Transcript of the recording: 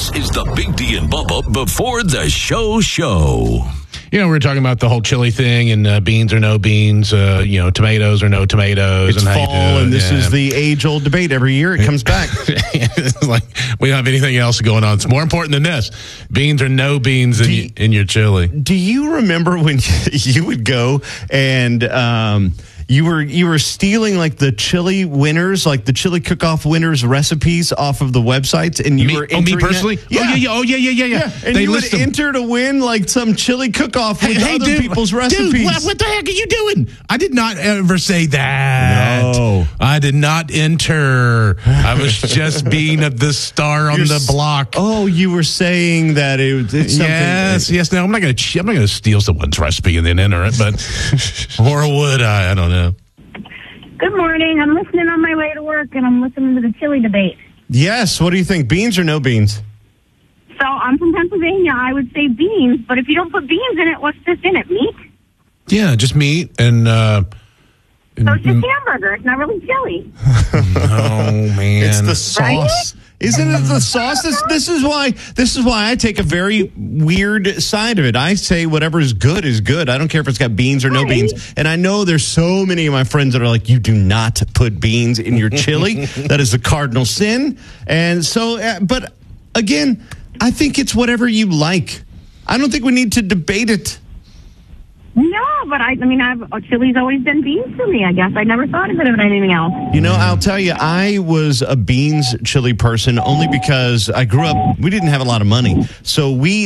This is the Big D and Bubba before the show. You know, we were talking about the whole chili thing and beans or no beans, tomatoes or no tomatoes. It's fall, and this is the age-old debate. Every year it comes back. It's like we don't have anything else going on. It's more important than this. Beans or no beans in your chili. Do you remember when you would go and you were stealing like the chili winners, like the chili cook-off winners recipes off of the websites, and you were entering me personally? That? Yeah. Oh yeah. And you would enter to win like some chili cook-off with other people's recipes. Dude, what the heck are you doing? I did not ever say that. No. I did not enter. I was just being the star on the block. Oh, you were saying that it's something. Yes. No, I'm not going to steal someone's recipe and then enter it, but or would I? I don't know. Good morning. I'm listening on my way to work, and I'm listening to the chili debate. Yes. What do you think? Beans or no beans? So I'm from Pennsylvania. I would say beans, but if you don't put beans in it, what's just in it? Meat? Yeah, just meat and. So it's just hamburger. It's not really chili. Oh man, it's the sauce. Right? Isn't it the sauce? This is why I take a very weird side of it. I say whatever is good is good. I don't care if it's got beans or no beans. And I know there's so many of my friends that are like, you do not put beans in your chili. That is a cardinal sin. And so, but again, I think it's whatever you like. I don't think we need to debate it. No, but chili's always been beans for me, I guess. I never thought of it as anything else. You know, I'll tell you, I was a beans chili person only because I grew up, we didn't have a lot of money. So